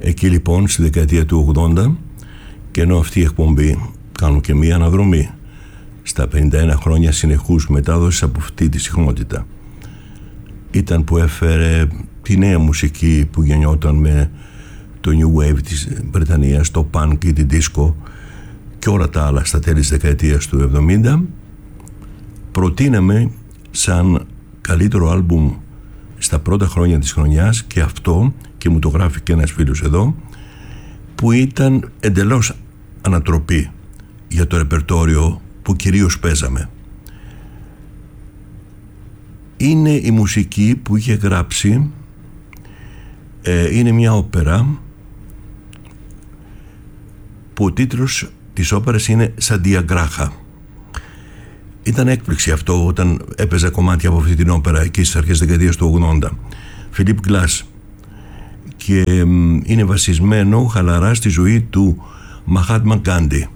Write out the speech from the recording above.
Εκεί λοιπόν στη δεκαετία του 80, και ενώ αυτή η εκπομπή κάνω και μία αναδρομή στα 51 χρόνια συνεχούς μετάδοσης από αυτή τη συχνότητα, ήταν που έφερε τη νέα μουσική που γεννιόταν με το New Wave της Βρετανίας, το Punk και την Disco και όλα τα άλλα στα τέλη της δεκαετίας του 70. Προτείναμε σαν καλύτερο άλμπουμ στα πρώτα χρόνια της χρονιάς και αυτό, και μου το γράφει και ένας φίλος εδώ, που ήταν εντελώς ανατροπή για το ρεπερτόριο που κυρίως παίζαμε. Είναι η μουσική που είχε γράψει, είναι μια όπερα που ο τίτλος της όπερας είναι Σαντιαγκράχα. Ήταν έκπληξη αυτό όταν έπαιζα κομμάτια από αυτή την όπερα εκεί στις αρχές της δεκαετίας του 80. Φιλίπ Γκλάς, και είναι βασισμένο χαλαρά στη ζωή του Μαχάτμα Γκάντι.